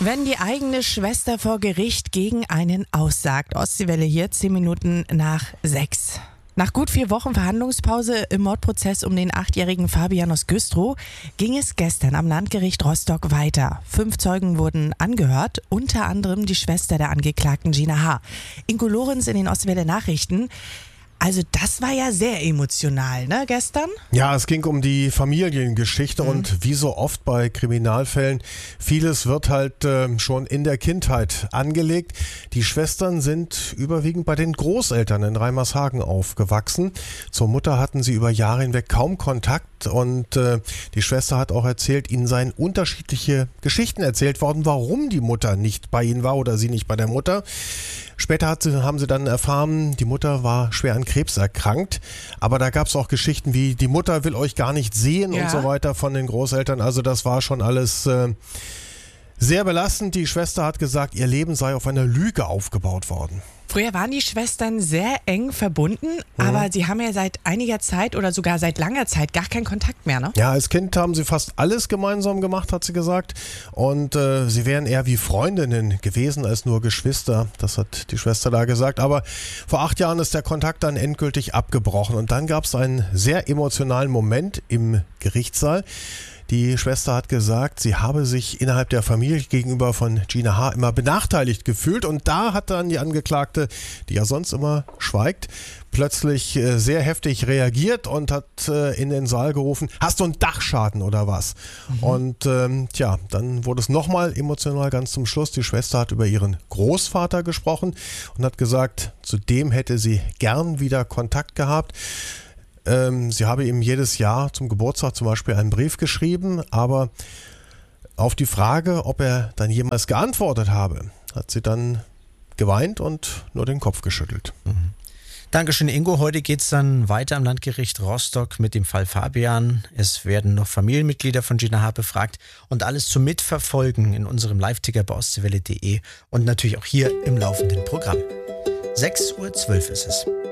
Wenn die eigene Schwester vor Gericht gegen einen aussagt. Ostseewelle hier, 10 Minuten nach 6. Nach gut 4 Wochen Verhandlungspause im Mordprozess um den 8-jährigen Fabian aus Güstrow ging es gestern am Landgericht Rostock weiter. 5 Zeugen wurden angehört, unter anderem die Schwester der Angeklagten Gina H. Ingo Lorenz in den Ostseewelle Nachrichten. Also das war ja sehr emotional, ne, gestern? Ja, es ging um die Familiengeschichte und wie so oft bei Kriminalfällen, vieles wird halt schon in der Kindheit angelegt. Die Schwestern sind überwiegend bei den Großeltern in Reimershagen aufgewachsen. Zur Mutter hatten sie über Jahre hinweg kaum Kontakt und die Schwester hat auch erzählt, ihnen seien unterschiedliche Geschichten erzählt worden, warum die Mutter nicht bei ihnen war oder sie nicht bei der Mutter. Später haben sie dann erfahren, die Mutter war schwer an Krebs erkrankt, aber da gab es auch Geschichten wie, die Mutter will euch gar nicht sehen und so weiter von den Großeltern. Also das war schon alles sehr belastend. Die Schwester hat gesagt, ihr Leben sei auf einer Lüge aufgebaut worden. Früher waren die Schwestern sehr eng verbunden, aber sie haben ja seit einiger Zeit oder sogar seit langer Zeit gar keinen Kontakt mehr, ne? Ja, als Kind haben sie fast alles gemeinsam gemacht, hat sie gesagt. Und sie wären eher wie Freundinnen gewesen als nur Geschwister. Das hat die Schwester da gesagt. Aber vor 8 Jahren ist der Kontakt dann endgültig abgebrochen. Und dann gab es einen sehr emotionalen Moment im Gerichtssaal. Die Schwester hat gesagt, sie habe sich innerhalb der Familie gegenüber von Gina H. immer benachteiligt gefühlt. Und da hat dann die Angeklagte, die ja sonst immer schweigt, plötzlich sehr heftig reagiert und hat in den Saal gerufen, hast du einen Dachschaden oder was? Und dann wurde es nochmal emotional ganz zum Schluss. Die Schwester hat über ihren Großvater gesprochen und hat gesagt, zu dem hätte sie gern wieder Kontakt gehabt. Sie habe ihm jedes Jahr zum Geburtstag zum Beispiel einen Brief geschrieben, aber auf die Frage, ob er dann jemals geantwortet habe, hat sie dann geweint und nur den Kopf geschüttelt. Dankeschön, Ingo. Heute geht es dann weiter am Landgericht Rostock mit dem Fall Fabian. Es werden noch Familienmitglieder von Gina H. befragt und alles zum Mitverfolgen in unserem Live-Ticker bei ostseewelle.de und natürlich auch hier im laufenden Programm. 6:12 Uhr ist es.